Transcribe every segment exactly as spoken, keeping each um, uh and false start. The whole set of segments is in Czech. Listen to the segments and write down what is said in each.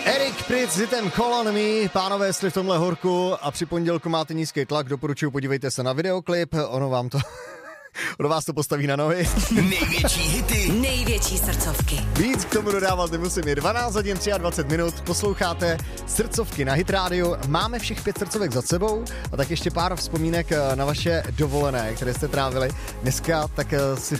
Erik Pryc s hitem Call on Me. Pánové, jestli v tomhle horku a při pondělku máte nízký tlak, doporučuji, podívejte se na videoklip, ono vám to... Ono vás to postaví na nohy. Největší hity. Největší srdcovky. Víc k tomu dodávat nemusím. Je dvanáct hodin dvacet tři minut. Posloucháte srdcovky na Hit Radio. Máme všech pět srdcovek za sebou a tak ještě pár vzpomínek na vaše dovolené, které jste trávili. Dneska tak si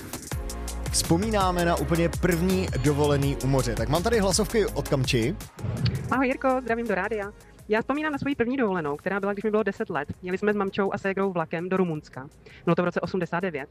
vzpomínáme na úplně první dovolený u moře. Tak mám tady hlasovky od Kamči. Ahoj Jirko, zdravím do rádia. Já vzpomínám na svoji první dovolenou, která byla, když mi bylo deset let. Jeli jsme s mamčou a ségrou vlakem do Rumunska. Bylo to v roce osmdesát devět.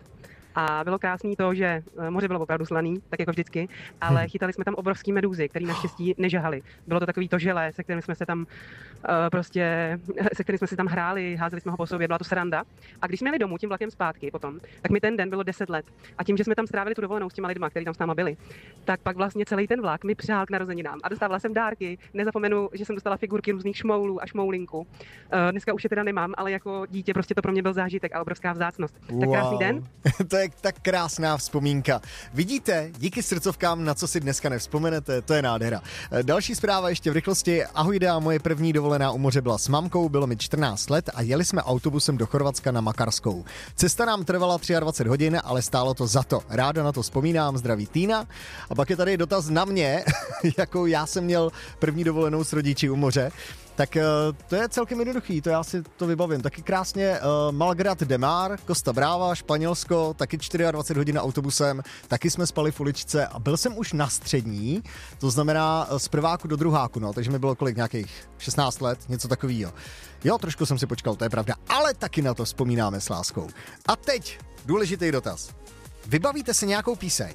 A bylo krásný to, že moře bylo opravdu slaný, tak jako vždycky, ale chytali jsme tam obrovský medúzy, který naštěstí nežahaly. Bylo to takový to želé, se kterým jsme se tam uh, prostě, se kterým jsme si tam hráli, házeli jsme ho po sobě, byla to sranda. A když jsme jeli domů tím vlakem zpátky potom, tak mi ten den bylo deset let. A tím, že jsme tam strávili tu dovolenou s těma lidma, kteří tam s náma byli, tak pak vlastně celý ten vlak mi přál k narozeninám a dostávala jsem dárky. Nezapomenu, že jsem dostala figurky různých šmoulů a šmoulinku. Uh, dneska už je teda nemám, ale jako dítě prostě to pro mě byl zážitek a obrovská vzácnost. Wow. Tak krásný den. To je tak krásná vzpomínka. Vidíte, díky srdcovkám, na co si dneska nevzpomenete, to je nádhera. Další zpráva ještě v rychlosti. Ahoj, dá, moje první dovolená u moře byla s mamkou, bylo mi čtrnáct let a jeli jsme autobusem do Chorvatska na Makarskou. Cesta nám trvala dvacet tři hodin, ale stálo to za to. Ráda na to vzpomínám, zdraví Týna. A pak je tady dotaz na mě, jakou já jsem měl první dovolenou s rodiči u moře. Tak to je celkem jednoduchý, to já si to vybavím. Taky krásně uh, Malgrat de Mar, Costa Brava, Španělsko, taky dvacet čtyři hodin autobusem, taky jsme spali v uličce a byl jsem už na střední, to znamená z prváku do druháku, no, takže mi bylo kolik, nějakých šestnáct let, něco takového. Jo, trošku jsem si počkal, to je pravda, ale taky na to vzpomínáme s láskou. A teď důležitý dotaz. Vybavíte si nějakou píseň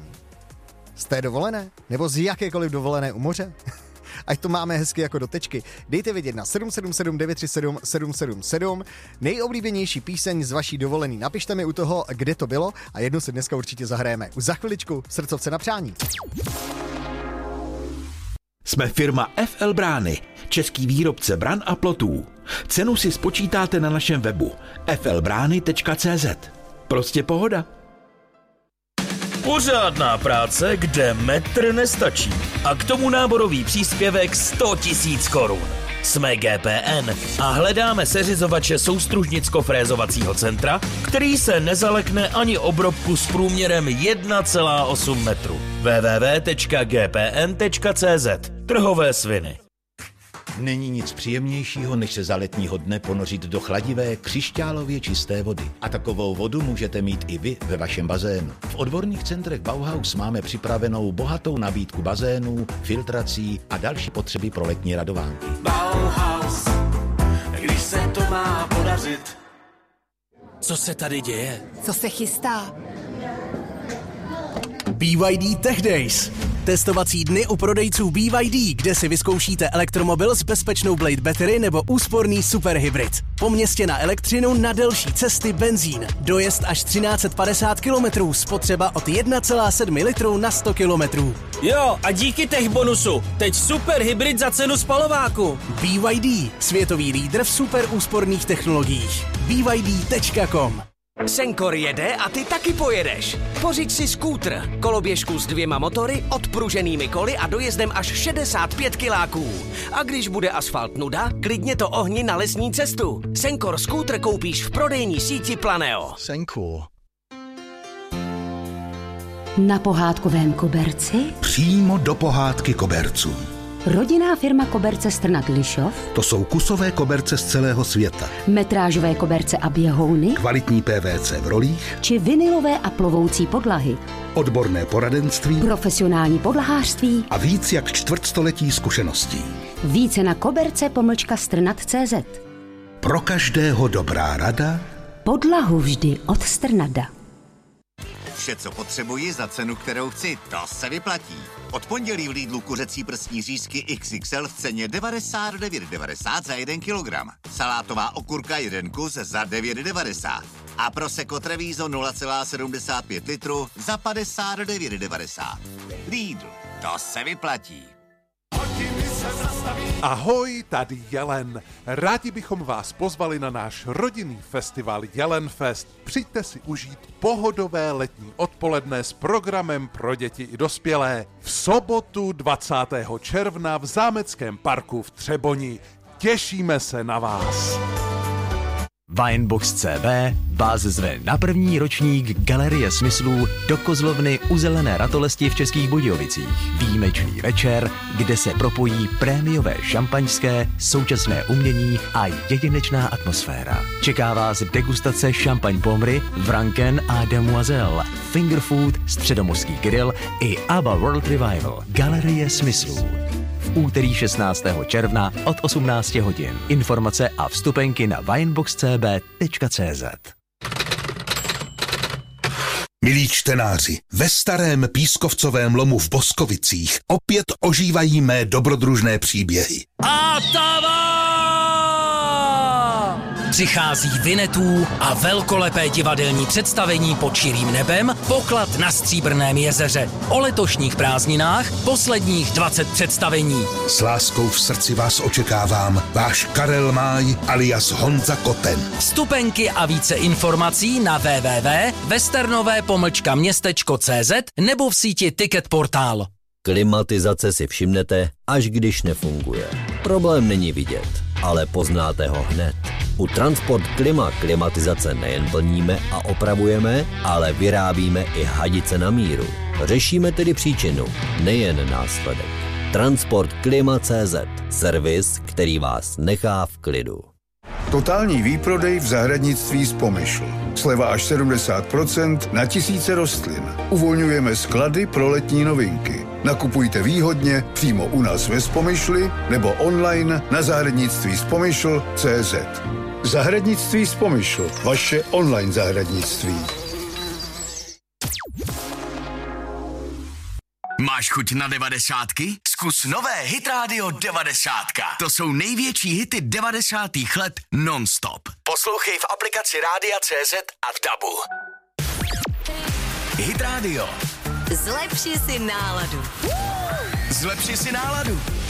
z té dovolené? Nebo z jakékoliv dovolené u moře? Ať to máme hezky jako do tečky. Dejte vědět na sedm sedm sedm devět tři sedm sedm sedm sedm. Nejoblíbenější píseň z vaší dovolený. Napište mi u toho, kde to bylo a jednu si dneska určitě zahrajeme. Už za chviličku srdcovce na přání. Jsme firma F L Brány, český výrobce bran a plotů. Cenu si spočítáte na našem webu f l brány tečka c z. Prostě pohoda. Pořádná práce, kde metr nestačí. A k tomu náborový příspěvek sto tisíc korun. Jsme G P N a hledáme seřizovače soustružnicko-frézovacího centra, který se nezalekne ani obrobku s průměrem jedna celá osm metru. w w w tečka g p n tečka c z. Trhové sviny. Není nic příjemnějšího, než se za letního dne ponořit do chladivé, křišťálově čisté vody. A takovou vodu můžete mít i vy ve vašem bazénu. V odborných centrech Bauhaus máme připravenou bohatou nabídku bazénů, filtrací a další potřeby pro letní radovánky. Bauhaus, když se to má podařit. Co se tady děje? Co se chystá? B Y D Tech Days. Testovací dny u prodejců B Y D, kde si vyzkoušíte elektromobil s bezpečnou Blade Battery nebo úsporný superhybrid. Po městě na elektřinu, na delší cesty benzín. Dojezd až třináct set padesát kilometrů, spotřeba od jedna celá sedm litru na sto kilometrů. Jo, a díky tech bonusu, teď super hybrid za cenu spalováku. B Y D, světový lídr v super úsporných technologiích. b y d tečka com. Senkor jede a ty taky pojedeš. Pořiď si skútr, koloběžku s dvěma motory, odpruženými koly a dojezdem až šedesát pět kiláků. A když bude asfalt nuda, klidně to ohni na lesní cestu. Senkor skútr koupíš v prodejní síti Planeo. Senkor. Na pohádkovém koberci? Přímo do pohádky koberců. Rodinná firma Koberce Strnad Lišov? To jsou kusové koberce z celého světa. Metrážové koberce a běhouny? Kvalitní P V C v rolích? Či vinylové a plovoucí podlahy? Odborné poradenství? Profesionální podlahářství? A víc jak čtvrtstoletí zkušeností. Více na koberce pomlčka strnad tečka cé zet. Pro každého dobrá rada. Podlahu vždy od Strnada. Vše, co potřebuji za cenu, kterou chci, to se vyplatí. Od pondělí v Lidlu kuřecí prsní řízky X X L v ceně devadesát devět devadesát za jeden kilogram. Salátová okurka jeden kus za devět devadesát. A Prosecco Treviso nula celá sedmdesát pět litru za padesát devět devadesát. Lidl, to se vyplatí. Hodiny se Ahoj, tady Jelen. Rádi bychom vás pozvali na náš rodinný festival Jelenfest. Přijďte si užít pohodové letní odpoledne s programem pro děti i dospělé. V sobotu dvacátého června v Zámeckém parku v Třeboni. Těšíme se na vás. Winebox C V vás zve na první ročník Galerie smyslů do Kozlovny u Zelené ratolesti v Českých Budějovicích. Výjimečný večer, kde se propojí prémiové šampaňské, současné umění a jedinečná atmosféra. Čeká vás degustace Champagne Pommery, Franken a Demoiselle, Finger Food, Středomořský grill i ABBA World Revival. Galerie smyslů. V úterý šestnáctého června od osmnácti hodin. Informace a vstupenky na winebox c b tečka c z. Milí čtenáři, ve starém pískovcovém lomu v Boskovicích opět ožívají mé dobrodružné příběhy. A tava! Přichází Vinetů a velkolepé divadelní představení pod širým nebem, Poklad na Stříbrném jezeře. O letošních prázdninách posledních dvacet představení. S láskou v srdci vás očekávám, váš Karel Máj alias Honza Koten. Vstupenky a více informací na w w w tečka westernové pomlčka městečko tečka c z nebo v síti Ticket Portál. Klimatizace si všimnete, až když nefunguje. Problém není vidět, ale poznáte ho hned. U Transport Klima klimatizace nejen plníme a opravujeme, ale vyrábíme i hadice na míru. Řešíme tedy příčinu, nejen následek. Transport Klima tečka c z. Servis, který vás nechá v klidu. Totální výprodej v zahradnictví z Pomyšl. Sleva až sedmdesát procent na tisíce rostlin. Uvolňujeme sklady pro letní novinky. Nakupujte výhodně přímo u nás ve Spomyšli nebo online na zahradnictví z Pomyšl tečka c z. Zahradnictví z Pomyšl, vaše online zahradnictví. Máš chuť na devadesátky? Zkus nové Hit Radio devadesátka. To jsou největší hity devadesátých let non-stop. Poslouchej v aplikaci Rádia C Z a v dabu. Hit Radio. Zlepši si náladu. Zlepši si náladu.